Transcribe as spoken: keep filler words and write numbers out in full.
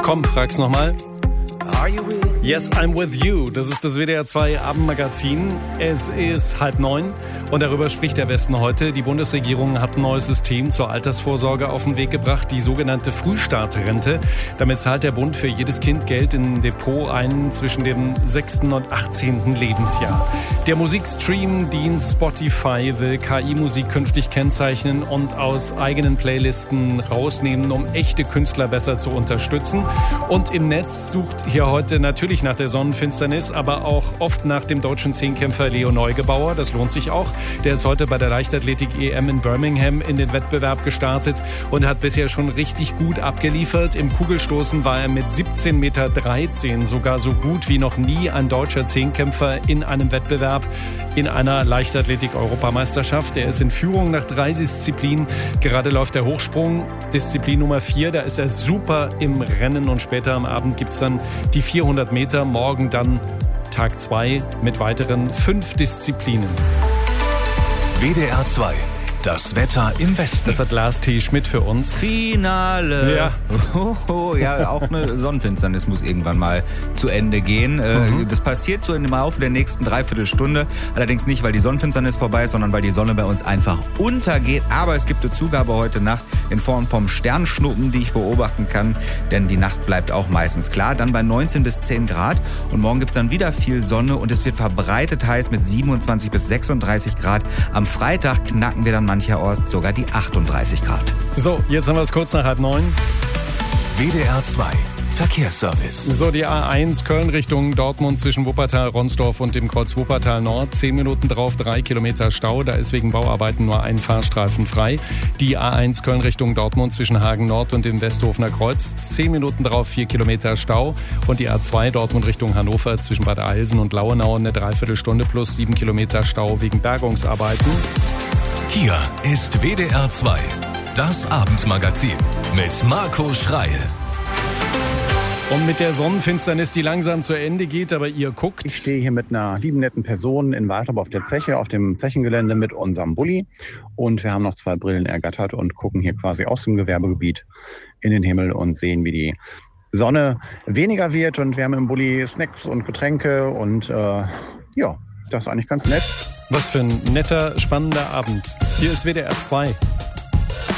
Komm, frag's nochmal. Yes, I'm with you. Das ist das W D R zwei Abendmagazin. Es ist halb neun und darüber spricht der Westen heute. Die Bundesregierung hat ein neues System zur Altersvorsorge auf den Weg gebracht, die sogenannte Frühstartrente. Damit zahlt der Bund für jedes Kind Geld in ein Depot ein zwischen dem sechsten und achtzehnten Lebensjahr. Der Musikstream-Dienst Spotify will K I-Musik künftig kennzeichnen und aus eigenen Playlisten rausnehmen, um echte Künstler besser zu unterstützen. Und im Netz sucht hier heute natürlich nach der Sonnenfinsternis, aber auch oft nach dem deutschen Zehnkämpfer Leo Neugebauer. Das lohnt sich auch. Der ist heute bei der Leichtathletik-E M in Birmingham in den Wettbewerb gestartet und hat bisher schon richtig gut abgeliefert. Im Kugelstoßen war er mit siebzehn Meter dreizehn sogar so gut wie noch nie ein deutscher Zehnkämpfer in einem Wettbewerb in einer Leichtathletik-Europameisterschaft. Er ist in Führung nach drei Disziplinen. Gerade läuft der Hochsprung, Disziplin Nummer vier. Da ist er super im Rennen und später am Abend gibt es dann die vierhundert Meter. Morgen dann Tag zwei mit weiteren fünf Disziplinen. W D R zwei. Das Wetter im Westen. Das hat Lars T. Schmidt für uns. Finale. Ja. Oh, oh, ja, auch eine Sonnenfinsternis muss irgendwann mal zu Ende gehen. Mhm. Das passiert so im Laufe der nächsten Dreiviertelstunde. Allerdings nicht, weil die Sonnenfinsternis vorbei ist, sondern weil die Sonne bei uns einfach untergeht. Aber es gibt eine Zugabe heute Nacht in Form vom Sternschnuppen, die ich beobachten kann. Denn die Nacht bleibt auch meistens klar. Dann bei neunzehn bis zehn Grad. Und morgen gibt es dann wieder viel Sonne und es wird verbreitet heiß mit siebenundzwanzig bis sechsunddreißig Grad. Am Freitag knacken wir dann mancherorts sogar die achtunddreißig Grad. So, jetzt haben wir es kurz nach halb neun. W D R zwei Verkehrsservice. So, die A eins Köln Richtung Dortmund zwischen Wuppertal, Ronsdorf und dem Kreuz Wuppertal Nord. Zehn Minuten drauf, drei Kilometer Stau. Da ist wegen Bauarbeiten nur ein Fahrstreifen frei. Die A eins Köln Richtung Dortmund zwischen Hagen Nord und dem Westhofener Kreuz. Zehn Minuten drauf, vier Kilometer Stau. Und die A zwei Dortmund Richtung Hannover zwischen Bad Eilsen und Lauenau eine Dreiviertelstunde plus sieben Kilometer Stau wegen Bergungsarbeiten. Hier ist W D R zwei, das Abendmagazin mit Marco Schreil. Und mit der Sonnenfinsternis, die langsam zu Ende geht, aber ihr guckt. Ich stehe hier mit einer lieben, netten Person in Waldrop auf der Zeche, auf dem Zechengelände mit unserem Bulli. Und wir haben noch zwei Brillen ergattert und gucken hier quasi aus dem Gewerbegebiet in den Himmel und sehen, wie die Sonne weniger wird. Und wir haben im Bulli Snacks und Getränke und äh, ja, das ist eigentlich ganz nett. Was für ein netter, spannender Abend. Hier ist W D R zwei.